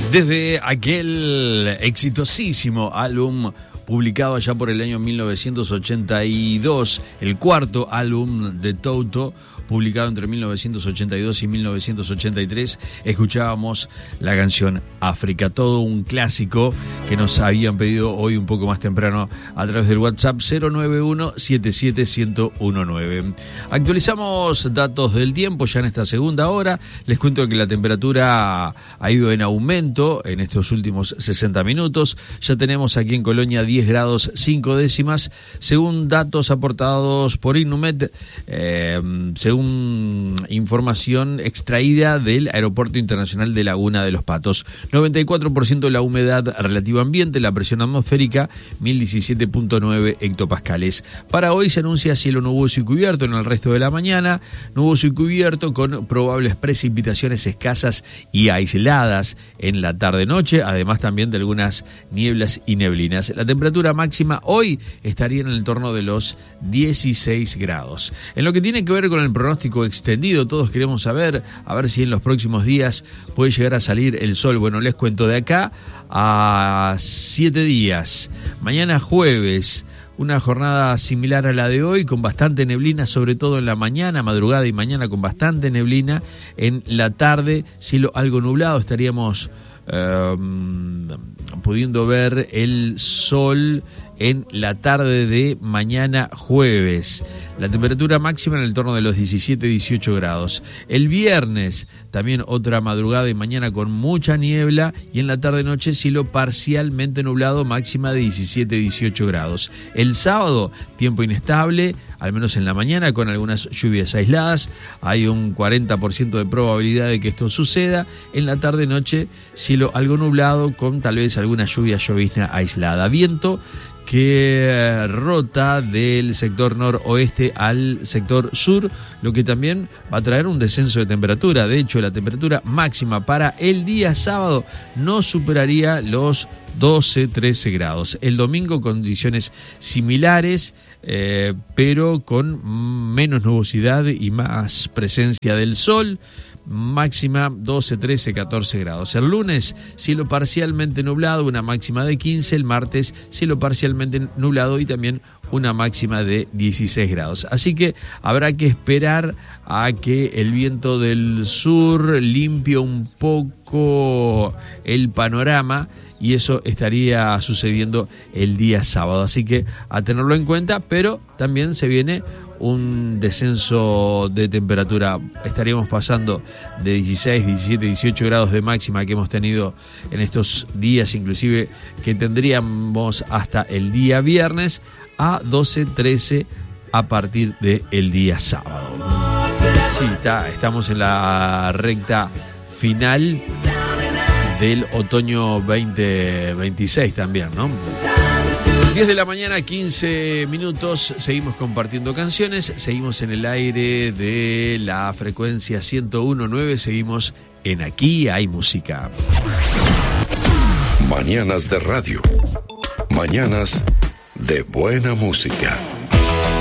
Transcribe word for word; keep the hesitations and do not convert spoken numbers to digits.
Desde aquel exitosísimo álbum publicado allá por el año mil novecientos ochenta y dos, el cuarto álbum de Toto, publicado entre mil novecientos ochenta y dos y mil novecientos ochenta y tres, escuchábamos la canción África, todo un clásico que nos habían pedido hoy un poco más temprano a través del WhatsApp cero nueve uno siete siete uno cero uno nueve. Actualizamos datos del tiempo ya en esta segunda hora. Les cuento que la temperatura ha ido en aumento en estos últimos sesenta minutos. Ya tenemos aquí en Colonia diez grados cinco décimas, según datos aportados por Innumet, eh, según información extraída del Aeropuerto Internacional de Laguna de los Patos. noventa y cuatro por ciento de la humedad relativa ambiente, la presión atmosférica mil diecisiete punto nueve hectopascales. Para hoy se anuncia cielo nuboso y cubierto en el resto de la mañana, nuboso y cubierto con probables precipitaciones escasas y aisladas en la tarde-noche, además también de algunas nieblas y neblinas. La temperatura máxima hoy estaría en el entorno de los dieciséis grados. En lo que tiene que ver con el pronóstico extendido, todos queremos saber, a ver si en los próximos días puede llegar a salir el sol. Bueno, les cuento, de acá a siete días, mañana jueves, una jornada similar a la de hoy, con bastante neblina, sobre todo en la mañana, madrugada y mañana con bastante neblina. En la tarde, cielo algo nublado, estaríamos eh, pudiendo ver el sol en la tarde de mañana jueves. La temperatura máxima en el torno de los diecisiete a dieciocho grados. El viernes también otra madrugada y mañana con mucha niebla, y en la tarde-noche cielo parcialmente nublado, máxima de diecisiete a dieciocho grados. El sábado tiempo inestable, al menos en la mañana, con algunas lluvias aisladas. Hay un cuarenta por ciento de probabilidad de que esto suceda. En la tarde-noche cielo algo nublado con tal vez alguna lluvia llovizna aislada. Viento que rota del sector noroeste al sector sur, lo que también va a traer un descenso de temperatura. De hecho, la temperatura máxima para el día sábado no superaría los doce, trece grados. El domingo condiciones similares, eh, pero con menos nubosidad y más presencia del sol. Máxima doce, trece, catorce grados. El lunes, cielo parcialmente nublado, una máxima de quince. El martes, cielo parcialmente nublado y también una máxima de dieciséis grados. Así que habrá que esperar a que el viento del sur limpie un poco el panorama, y eso estaría sucediendo el día sábado. Así que a tenerlo en cuenta, pero también se viene un descenso de temperatura. Estaríamos pasando de dieciséis, diecisiete, dieciocho grados de máxima que hemos tenido en estos días, inclusive que tendríamos hasta el día viernes, a doce, trece a partir del día sábado. Sí, está, estamos en la recta final del otoño veinte veintiséis también, ¿no? diez de la mañana, quince minutos, seguimos compartiendo canciones, seguimos en el aire de la frecuencia ciento uno punto nueve, seguimos en Aquí Hay Música. Mañanas de radio, mañanas de buena música.